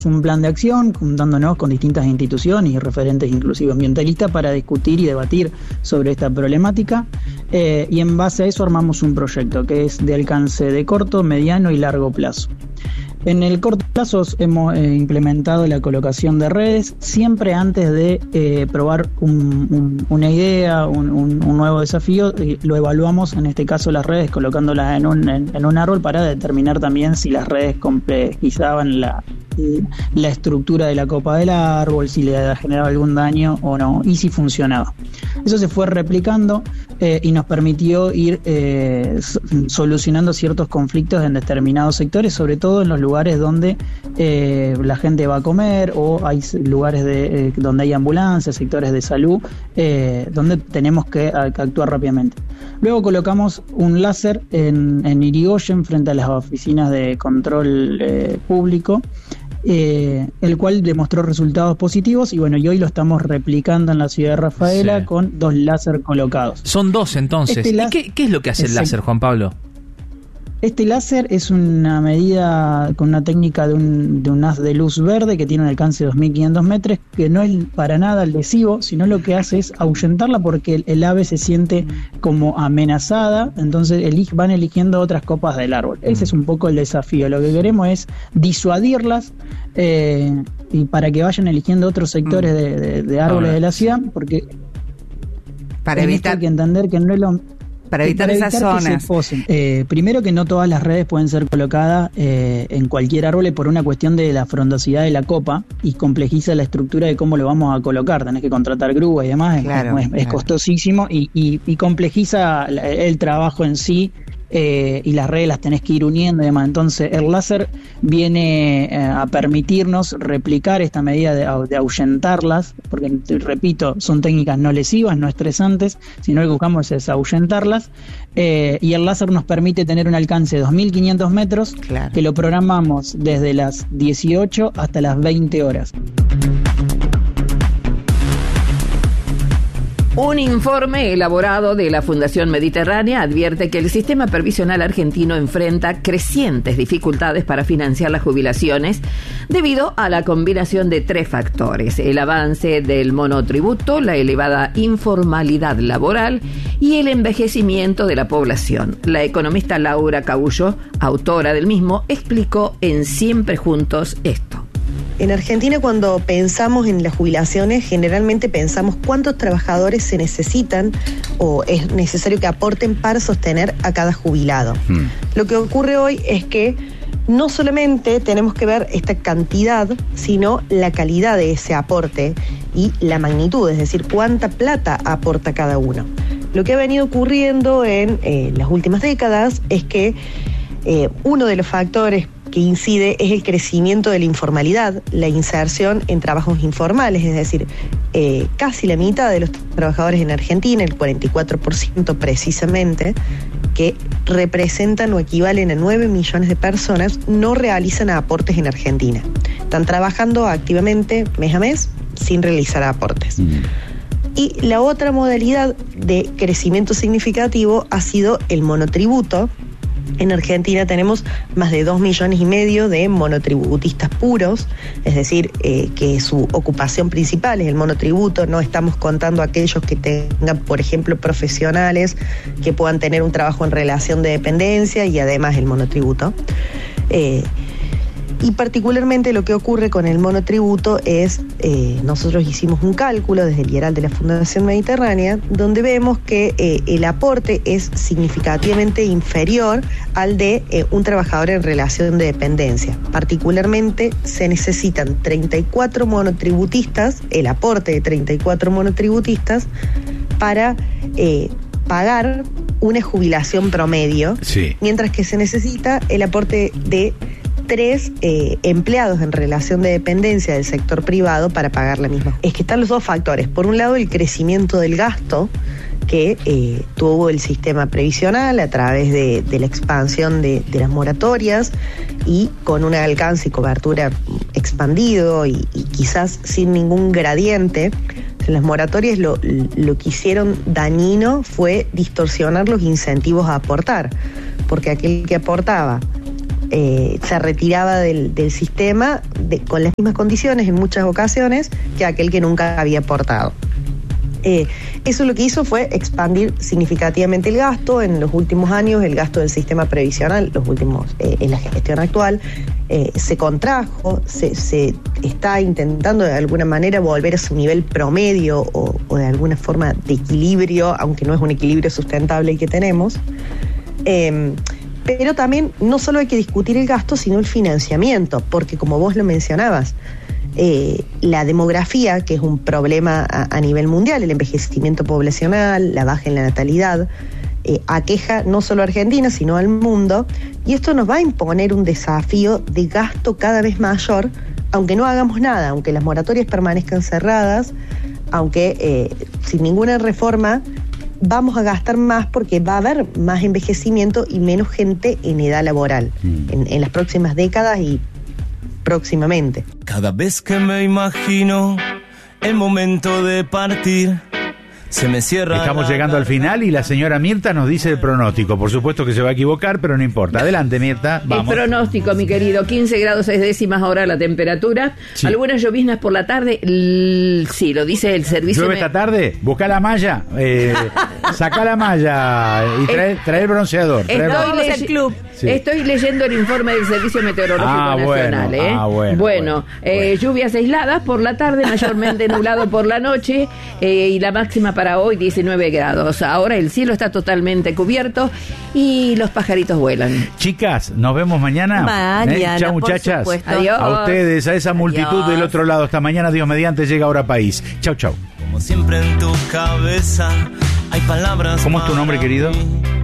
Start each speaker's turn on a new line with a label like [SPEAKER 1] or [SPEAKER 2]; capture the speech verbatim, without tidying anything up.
[SPEAKER 1] un plan de acción juntándonos con distintas instituciones y referentes inclusive ambientalistas para discutir y debatir sobre esta problemática, eh, y en base a eso armamos un proyecto que es de alcance de corto, mediano y largo plazo. En el corto plazo hemos eh, implementado la colocación de redes, siempre antes de eh, probar un, un, una idea, un, un, un nuevo desafío, eh, lo evaluamos, en este caso las redes, colocándolas en un, en, en un árbol para determinar también si las redes complejizaban la, la estructura de la copa del árbol, si le generaba algún daño o no, y si funcionaba. Eso se fue replicando eh, y nos permitió ir eh, solucionando ciertos conflictos en determinados sectores, sobre todo en los lugares donde eh, la gente va a comer, o hay lugares de, eh, donde hay ambulancias, sectores de salud, eh, donde tenemos que, a, que actuar rápidamente. Luego colocamos un láser en, en Irigoyen, frente a las oficinas de control eh, público, Eh, el cual demostró resultados positivos, y bueno, y hoy lo estamos replicando en la ciudad de Rafaela, sí, con dos láser colocados.
[SPEAKER 2] Son dos entonces. Este láser, ¿Y qué, qué es lo que hace el láser, Juan Pablo?
[SPEAKER 1] Este láser es una medida con una técnica de un, de un haz de luz verde que tiene un alcance de dos mil quinientos metros, que no es para nada lesivo, sino lo que hace es ahuyentarla, porque el, el ave se siente como amenazada, entonces elige, van eligiendo otras copas del árbol. Ese es un poco el desafío. Lo que queremos es disuadirlas eh, y para que vayan eligiendo otros sectores de, de, de árboles de la ciudad, porque
[SPEAKER 3] para evitar
[SPEAKER 1] hay que entender que no es lo...
[SPEAKER 3] Para evitar, para evitar esas zonas.
[SPEAKER 1] Eh, primero que no todas las redes pueden ser colocadas eh, en cualquier árbol por una cuestión de la frondosidad de la copa, y complejiza la estructura de cómo lo vamos a colocar. Tenés que contratar grúa y demás, claro, es, es, claro. es costosísimo y, y, y complejiza el, el trabajo en sí. Eh, y las redes las tenés que ir uniendo y demás. Entonces el láser viene eh, a permitirnos replicar esta medida de, de ahuyentarlas, porque repito, son técnicas no lesivas, no estresantes, sino lo que buscamos es ahuyentarlas, eh, y el láser nos permite tener un alcance de dos mil quinientos metros, claro, que lo programamos desde las dieciocho hasta las veinte horas.
[SPEAKER 4] Un informe elaborado de la Fundación Mediterránea advierte que el sistema previsional argentino enfrenta crecientes dificultades para financiar las jubilaciones debido a la combinación de tres factores: el avance del monotributo, la elevada informalidad laboral y el envejecimiento de la población. La economista Laura Cabullo, autora del mismo, explicó en Siempre Juntos esto.
[SPEAKER 5] En Argentina, cuando pensamos en las jubilaciones, generalmente pensamos cuántos trabajadores se necesitan o es necesario que aporten para sostener a cada jubilado. Mm. Lo que ocurre hoy es que no solamente tenemos que ver esta cantidad, sino la calidad de ese aporte y la magnitud, es decir, cuánta plata aporta cada uno. Lo que ha venido ocurriendo en eh, las últimas décadas es que eh, uno de los factores que incide es el crecimiento de la informalidad, la inserción en trabajos informales, es decir, eh, casi la mitad de los trabajadores en Argentina, el cuarenta y cuatro por ciento precisamente, que representan o equivalen a nueve millones de personas, no realizan aportes en Argentina. Están trabajando activamente mes a mes sin realizar aportes. Mm. Y la otra modalidad de crecimiento significativo ha sido el monotributo. En Argentina tenemos más de dos millones y medio de monotributistas puros, es decir, eh, que su ocupación principal es el monotributo. No estamos contando aquellos que tengan, por ejemplo, profesionales que puedan tener un trabajo en relación de dependencia y además el monotributo. Eh, Y particularmente lo que ocurre con el monotributo es, eh, nosotros hicimos un cálculo desde el I E R A L de la Fundación Mediterránea, donde vemos que eh, el aporte es significativamente inferior al de eh, un trabajador en relación de dependencia. Particularmente se necesitan treinta y cuatro monotributistas, el aporte de treinta y cuatro monotributistas para eh, pagar una jubilación promedio, sí, mientras que se necesita el aporte de tres eh, empleados en relación de dependencia del sector privado para pagar la misma. Es que están los dos factores. Por un lado, el crecimiento del gasto que eh, tuvo el sistema previsional a través de, de la expansión de, de las moratorias, y con un alcance y cobertura expandido y, y quizás sin ningún gradiente. En las moratorias lo, lo que hicieron dañino fue distorsionar los incentivos a aportar, porque aquel que aportaba eh, se retiraba del, del sistema de, con las mismas condiciones en muchas ocasiones que aquel que nunca había aportado. Eh, eso lo que hizo fue expandir significativamente el gasto. En los últimos años el gasto del sistema previsional, los últimos eh, en la gestión actual, eh, se contrajo, se, se está intentando de alguna manera volver a su nivel promedio o, o de alguna forma de equilibrio, aunque no es un equilibrio sustentable el que tenemos. Eh, pero también no solo hay que discutir el gasto, sino el financiamiento, porque como vos lo mencionabas, Eh, la demografía, que es un problema a, a nivel mundial, el envejecimiento poblacional, la baja en la natalidad, eh, aqueja no solo a Argentina, sino al mundo, y esto nos va a imponer un desafío de gasto cada vez mayor, aunque no hagamos nada, aunque las moratorias permanezcan cerradas, aunque eh, sin ninguna reforma vamos a gastar más porque va a haber más envejecimiento y menos gente en edad laboral mm. en, en las próximas décadas y próximamente.
[SPEAKER 6] Cada vez que me imagino el momento de partir, se me cierra.
[SPEAKER 7] Estamos llegando al final y la señora Mirta nos dice el pronóstico. Por supuesto que se va a equivocar, pero no importa. Adelante, Mirta. Vamos.
[SPEAKER 4] El pronóstico, mi querido. quince grados seis décimas ahora la temperatura. Sí. Algunas lloviznas por la tarde. L- sí, lo dice el servicio.
[SPEAKER 7] ¿Llueve me... esta tarde? Busca la malla. Eh, saca la malla y trae, trae el bronceador. Trae
[SPEAKER 4] Estoy, el... Le- club. Sí. Estoy leyendo el informe del Servicio Meteorológico
[SPEAKER 7] ah,
[SPEAKER 4] Nacional.
[SPEAKER 7] Bueno,
[SPEAKER 4] ¿eh?
[SPEAKER 7] ah, bueno,
[SPEAKER 4] bueno,
[SPEAKER 7] bueno,
[SPEAKER 4] eh,
[SPEAKER 7] bueno.
[SPEAKER 4] Lluvias aisladas por la tarde, mayormente nublado por la noche, eh, y la máxima para hoy diecinueve grados. Ahora el cielo está totalmente cubierto y los pajaritos vuelan.
[SPEAKER 7] Chicas, nos vemos mañana.
[SPEAKER 3] Mañana,
[SPEAKER 7] ¿Eh? Chao, muchachas.
[SPEAKER 4] Adiós.
[SPEAKER 7] A ustedes, a esa multitud Adiós. Del otro lado. Hasta mañana, Dios mediante, llega Hora País. Chau, chau.
[SPEAKER 6] Como siempre en tu cabeza hay palabras.
[SPEAKER 7] ¿Cómo es tu nombre, querido?